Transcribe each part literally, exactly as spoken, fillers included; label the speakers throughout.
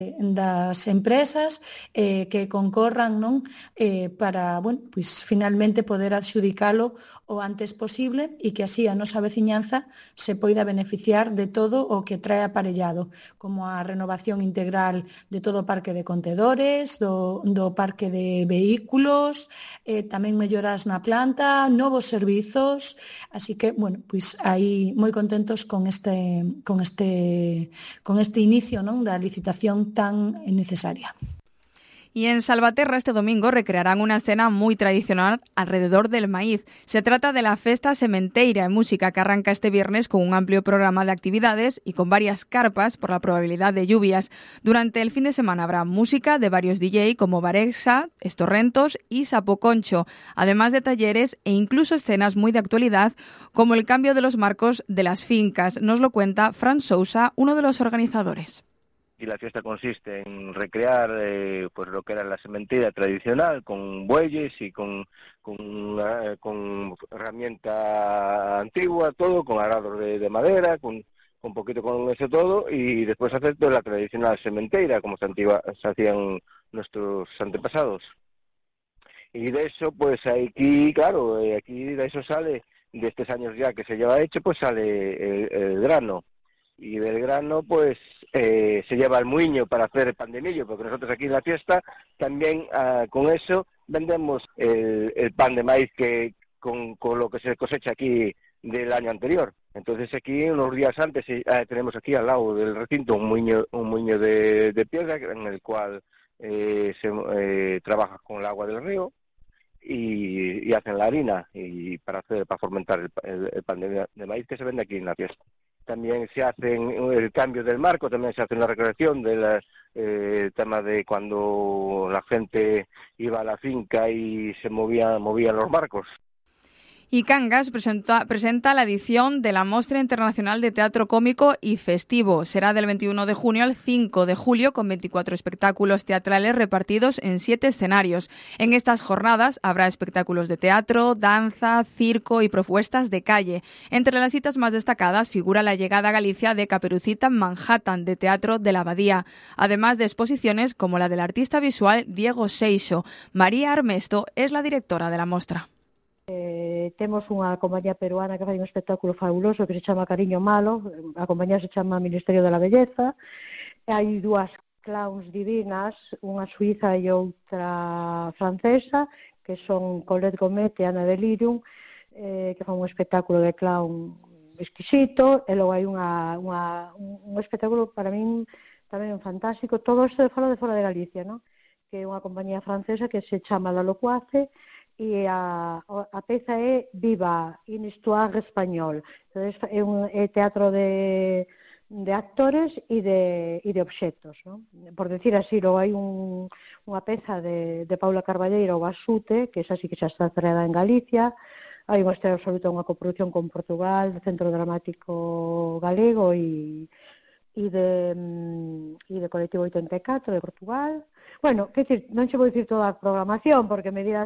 Speaker 1: das empresas eh, que concorran, non, eh, para, bueno, pois, finalmente poder adxudicalo o antes posible e que así a nosa veciñanza se poida beneficiar de todo o que trae aparellado, como a renovación integral de todo o parque de contedores, do, do parque de vehículos, eh, tamén melloras na planta, novos servizos, así que, bueno, pois aí moi contentos con este, con este, con este inicio, non, da licitación tan necesaria.
Speaker 2: Y en Salvaterra este domingo recrearán una escena muy tradicional alrededor del maíz. Se trata de la Festa Sementeira en Música, que arranca este viernes con un amplio programa de actividades y con varias carpas por la probabilidad de lluvias. Durante el fin de semana habrá música de varios D J como Varexa, Estorrentos y Sapoconcho, además de talleres e incluso escenas muy de actualidad como el cambio de los marcos de las fincas. Nos lo cuenta Fran Sousa, uno de los organizadores.
Speaker 3: Y la fiesta consiste en recrear eh, pues lo que era la sementera tradicional, con bueyes y con, con, uh, con herramienta antigua, todo, con arados de, de madera, con un poquito con eso todo, y después hacer toda la tradicional sementera, como se, antigua, se hacían nuestros antepasados. Y de eso, pues aquí, claro, eh, aquí de eso sale, de estos años ya que se lleva hecho, pues sale el, el grano. Y del grano, pues, eh, se lleva el muiño para hacer el pan de millo, porque nosotros aquí en la fiesta también uh, con eso vendemos el, el pan de maíz que con, con lo que se cosecha aquí del año anterior. Entonces aquí, unos días antes, eh, tenemos aquí al lado del recinto un muiño, un muiño de, de piedra en el cual eh, se eh, trabaja con el agua del río y, y hacen la harina y para hacer para fermentar el, el, el pan de, de maíz que se vende aquí en la fiesta. También se hace el cambio del marco, también se hace una recreación del eh, tema de cuando la gente iba a la finca y se movía, movían los marcos.
Speaker 2: Y Cangas presenta, presenta la edición de la Mostra Internacional de Teatro Cómico y Festivo. Será del veintiuno de junio al cinco de julio con veinticuatro espectáculos teatrales repartidos en siete escenarios. En estas jornadas habrá espectáculos de teatro, danza, circo y propuestas de calle. Entre las citas más destacadas figura la llegada a Galicia de Caperucita Manhattan, de Teatro de la Abadía, además de exposiciones como la del artista visual Diego Seixo. María Armesto es la directora de la mostra.
Speaker 4: Eh, temos unha compañía peruana que fai un espectáculo fabuloso que se chama Cariño Malo, a compañía se chama Ministerio de la Belleza, hai dúas clowns divinas, unha suiza e outra francesa, que son Colette Gomet e Ana Delirium, eh, que fan un espectáculo de clown exquisito, e logo hai unha, unha, un espectáculo para min tamén fantástico, todo isto de fora de fora de Galicia, ¿no? Que é unha compañía francesa que se chama La Locuace, e a, a peza é Viva, in histoire español. Entonces, é un é teatro de, de actores e de, e de obxectos, ¿no? Por decir así, logo hai un, unha peza de, de Paula Carballeira, o Basute, que esa sí que xa está estreada en Galicia. Hai unha historia absoluta, unha coproducción con Portugal, do Centro Dramático Galego e, e de, e de Colectivo oitenta e catro de Portugal. Bueno, que decir, non che vou dicir toda a programación, porque me dirás...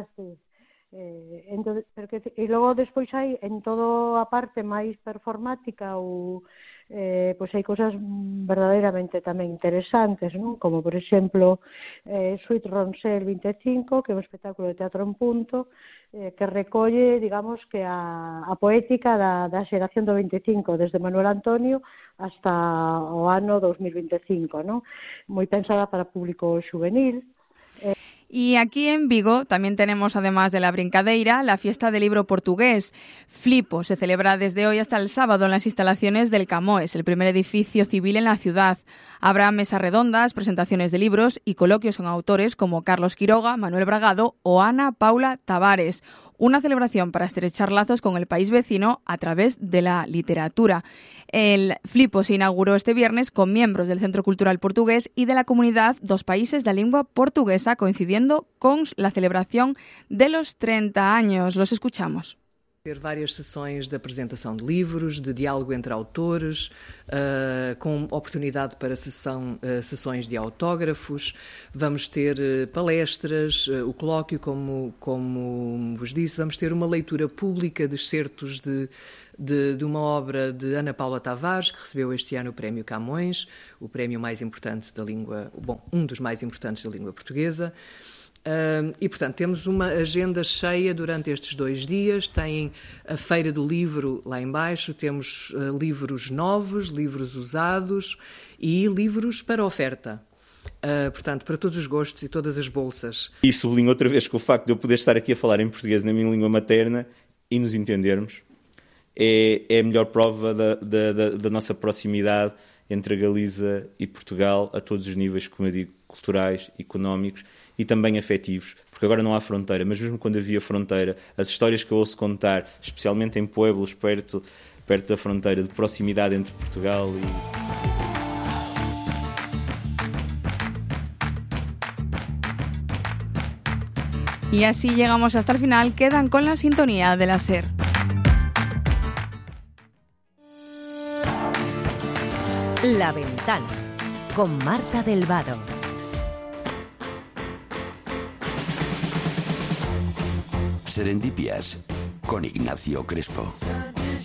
Speaker 4: Eh, entonces, porque, e logo despois hai en todo a parte máis performática ou eh, pois hai cousas verdadeiramente tamén interesantes, non? Como por exemplo eh, Suite Ronsel vinte e cinco, que é un espectáculo de teatro en punto eh, que recolle, digamos, que a, a poética da, da xeración do vinte e cinco, desde Manuel Antonio hasta o ano dos mil vinte e cinco, non? Moi pensada para público juvenil. eh,
Speaker 2: Y aquí en Vigo también tenemos, además de la brincadeira, la fiesta del libro portugués. Flipo se celebra desde hoy hasta el sábado en las instalaciones del Camoes, el primer edificio civil en la ciudad. Habrá mesas redondas, presentaciones de libros y coloquios con autores como Carlos Quiroga, Manuel Bragado o Ana Paula Tavares. Una celebración para estrechar lazos con el país vecino a través de la literatura. El Flipo se inauguró este viernes con miembros del Centro Cultural Portugués y de la Comunidad dos Países da Lingua Portuguesa, coincidiendo con la celebración de los treinta años. Los escuchamos.
Speaker 5: Ter várias sessões de apresentação de livros, de diálogo entre autores, uh, com oportunidade para sessão, uh, sessões de autógrafos. Vamos ter uh, palestras, uh, o colóquio, como, como vos disse. Vamos ter uma leitura pública de excertos de, de, de uma obra de Ana Paula Tavares, que recebeu este ano o Prémio Camões, o prémio mais importante da língua, bom, um dos mais importantes da língua portuguesa. Uh, e, portanto, temos uma agenda cheia durante estes dois dias. Tem a Feira do Livro lá embaixo, temos uh, livros novos, livros usados e livros para oferta. Uh, portanto, para todos os gostos e todas as bolsas.
Speaker 6: E sublinho outra vez que o facto de eu poder estar aqui a falar em português na minha língua materna e nos entendermos é, é a melhor prova da, da, da, da nossa proximidade entre a Galiza e Portugal a todos os níveis, como eu digo, culturais, económicos e também afetivos, porque agora não há fronteira, mas mesmo quando havia fronteira, as histórias que eu ouço contar, especialmente em pueblos perto, perto da fronteira, de proximidade entre Portugal
Speaker 2: y... Y así llegamos hasta el final. Quedan con la sintonía de la SER.
Speaker 7: La Ventana, con Marta del Vado.
Speaker 8: Serendipias, con Ignacio Crespo.